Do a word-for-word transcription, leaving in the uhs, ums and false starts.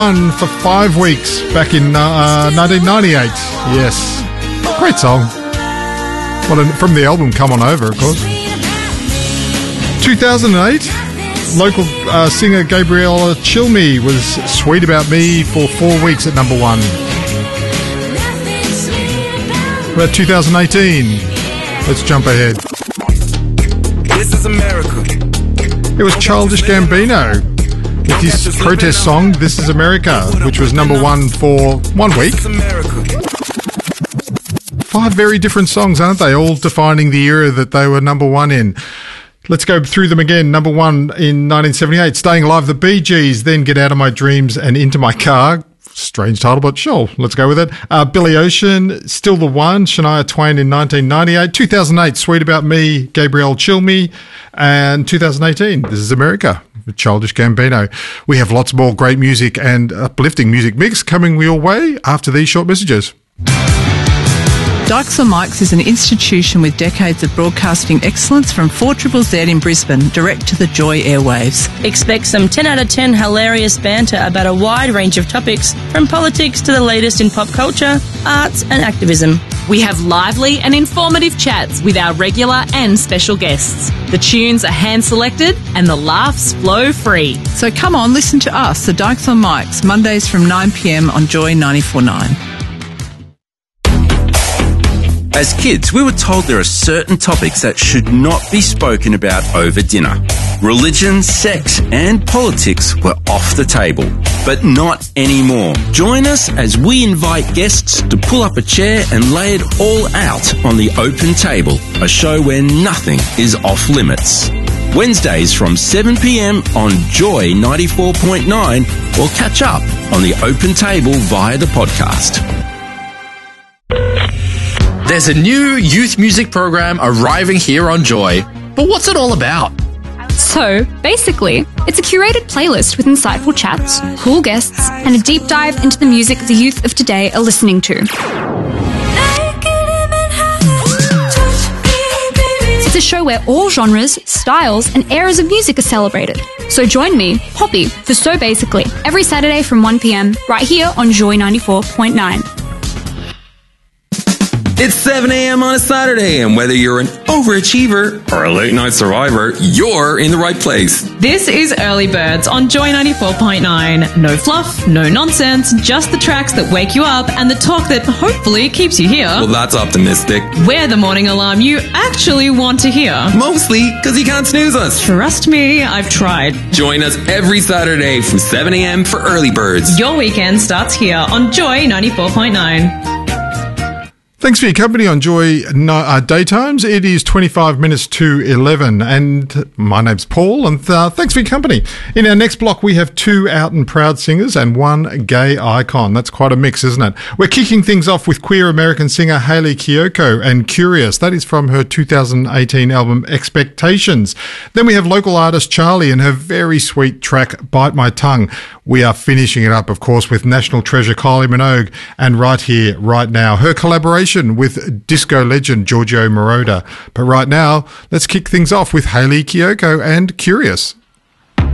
One for five weeks back in uh, nineteen ninety-eight. Yes, great song. What a, from the album Come On Over, of course. two thousand eight, local uh, singer Gabriella Cilmi was Sweet About Me for four weeks at number one. About two thousand eighteen, let's jump ahead. This is America. It was Childish Gambino with his protest song, This Is America, which was number one for one week. Five very different songs, aren't they? All defining the era that they were number one in. Let's go through them again. Number one in nineteen seventy-eight, Staying Alive, the Bee Gees, then Get Out of My Dreams and Into My Car. Strange title, but sure, let's go with it. Uh, Billy Ocean, Still the One, Shania Twain in nineteen ninety-eight. two thousand eight, Sweet About Me, Gabrielle Cilmi. And two thousand eighteen, This Is America, with Childish Gambino. We have lots more great music and uplifting music mix coming your way after these short messages. Dykes on Mics is an institution with decades of broadcasting excellence from four Z Z in Brisbane, direct to the Joy airwaves. Expect some ten out of ten hilarious banter about a wide range of topics, from politics to the latest in pop culture, arts and activism. We have lively and informative chats with our regular and special guests. The tunes are hand-selected and the laughs flow free. So come on, listen to us, the Dykes on Mics, Mondays from nine p m on Joy ninety-four point nine. As kids, we were told there are certain topics that should not be spoken about over dinner. Religion, sex, and politics were off the table, but not anymore. Join us as we invite guests to pull up a chair and lay it all out on the open table, a show where nothing is off limits. Wednesdays from seven p m on Joy ninety-four point nine, or catch up on the open table via the podcast. There's a new youth music program arriving here on Joy. But what's it all about? So, basically, it's a curated playlist with insightful chats, cool guests, and a deep dive into the music the youth of today are listening to. It's a show where all genres, styles, and eras of music are celebrated. So join me, Poppy, for So Basically, every Saturday from one p m, right here on Joy ninety-four point nine. It's seven a m on a Saturday, and whether you're an overachiever or a late night survivor, you're in the right place. This is Early Birds on Joy ninety-four point nine. No fluff, no nonsense, just the tracks that wake you up and the talk that hopefully keeps you here. Well, that's optimistic. We're the morning alarm you actually want to hear. Mostly because you can't snooze us. Trust me, I've tried. Join us every Saturday from seven a m for Early Birds. Your weekend starts here on Joy ninety-four point nine. Thanks for your company on Joy uh, Daytimes. It is twenty-five minutes to eleven, and my name's Paul, and uh, thanks for your company. In our next block, we have two out and proud singers and one gay icon. That's quite a mix, isn't it? We're kicking things off with queer American singer Hayley Kiyoko and Curious. That is from her two thousand eighteen album Expectations. Then we have local artist Charlie and her very sweet track Bite My Tongue. We are finishing it up, of course, with national treasure Kylie Minogue, and right here, right now, her collaboration with disco legend Giorgio Moroder. But right now, let's kick things off with Hayley Kiyoko and Curious.